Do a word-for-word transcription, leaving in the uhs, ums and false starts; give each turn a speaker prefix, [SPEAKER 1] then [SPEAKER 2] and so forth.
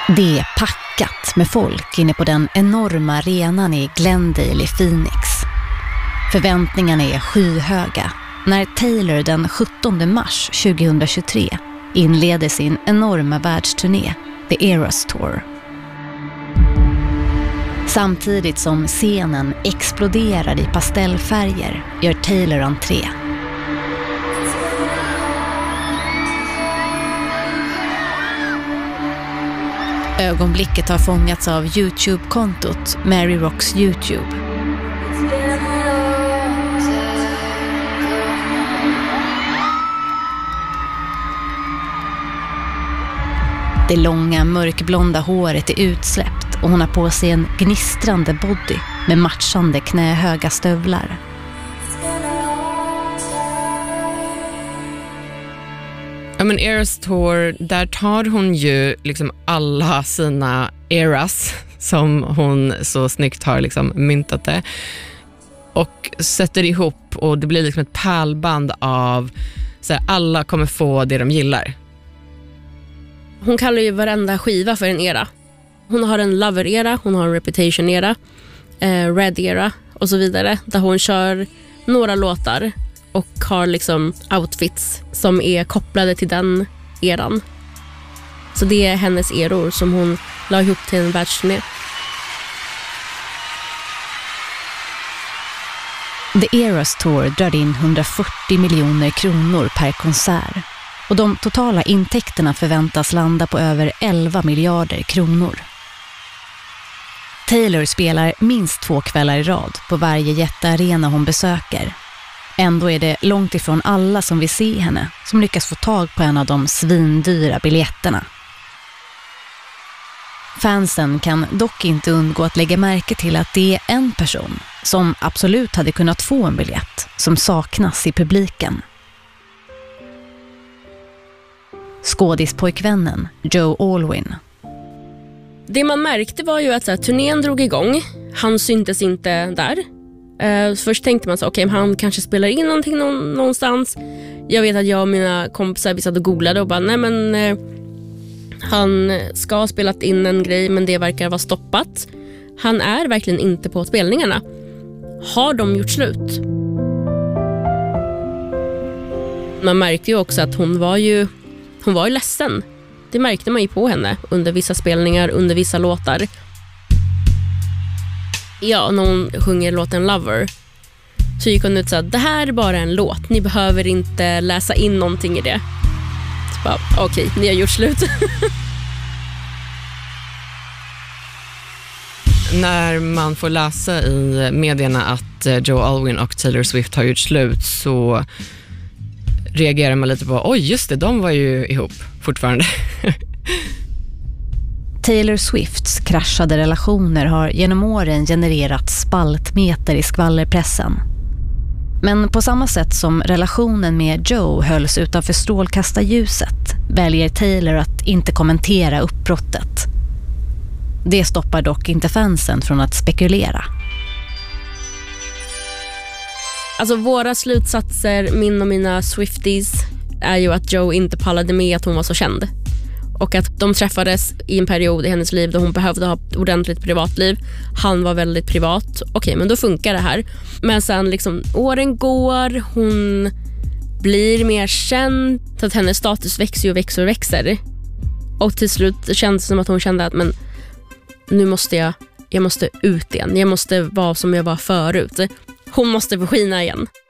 [SPEAKER 1] Det är packat med folk inne på den enorma arenan i Glendale i Phoenix. Förväntningarna är skyhöga när Taylor den sjuttonde mars tjugohundratjugotre inleder sin enorma världsturné, The Eras Tour. Samtidigt som scenen exploderar i pastellfärger gör Taylor entré. Ögonblicket har fångats av YouTube-kontot Mary Rocks YouTube. Det långa mörkblonda håret är utsläppt och hon har på sig en gnistrande body med matchande knähöga stövlar.
[SPEAKER 2] Ja, men Eras Tour, där tar hon ju liksom alla sina eras som hon så snyggt har liksom myntat det och sätter ihop, och det blir liksom ett pärlband av så här, alla kommer få det de gillar.
[SPEAKER 3] Hon kallar ju varenda skiva för en era. Hon har en Lover-era, hon har en Reputation-era, eh, Red-era och så vidare. Där hon kör några låtar och har liksom outfits som är kopplade till den eran. Så det är hennes eror som hon la ihop till en världsturné.
[SPEAKER 1] The Eras Tour drar in hundrafyrtio miljoner kronor per konsert. Och de totala intäkterna förväntas landa på över elva miljarder kronor. Taylor spelar minst två kvällar i rad på varje jättearena hon besöker. Ändå är det långt ifrån alla som vill se henne som lyckas få tag på en av de svindyra biljetterna. Fansen kan dock inte undgå att lägga märke till att det är en person som absolut hade kunnat få en biljett som saknas i publiken. Skådispojkvännen Joe Alwyn.
[SPEAKER 3] Det man märkte var ju att så här, turnén drog igång. Han syntes inte där. Uh, först tänkte man så okej, okay, han kanske spelar in någonting någon, någonstans. Jag vet att jag och mina kompisar vi satt och googlade och bara, nej men uh, han ska ha spelat in en grej, men det verkar vara stoppat. Han är verkligen inte på spelningarna. Har de gjort slut? Man märkte ju också att hon var ju hon var ju ledsen. Det märkte man ju på henne under vissa spelningar, under vissa låtar. Ja, när hon sjunger låten Lover så gick hon ut så att det här är bara en låt. Ni behöver inte läsa in någonting i det. Så bara, okej, ni har gjort slut.
[SPEAKER 2] När man får läsa i medierna att Joe Alwyn och Taylor Swift har gjort slut så reagerar man lite på, oj just det, de var ju ihop fortfarande.
[SPEAKER 1] Taylor Swifts kraschade relationer har genom åren genererat spaltmeter i skvallerpressen. Men på samma sätt som relationen med Joe hölls utanför strålkastarljuset väljer Taylor att inte kommentera uppbrottet. Det stoppar dock inte fansen från att spekulera.
[SPEAKER 3] Alltså våra slutsatser, min och mina Swifties, är ju att Joe inte pallade med att hon var så känd. Och att de träffades i en period i hennes liv då hon behövde ha ett ordentligt privatliv. Han var väldigt privat. Okej, men då funkar det här. Men sen liksom åren går, hon blir mer känd. Så att hennes status växer och växer och växer. Och till slut kändes det som att hon kände att men nu måste jag, jag måste ut igen. Jag måste vara som jag var förut. Hon måste få skina igen.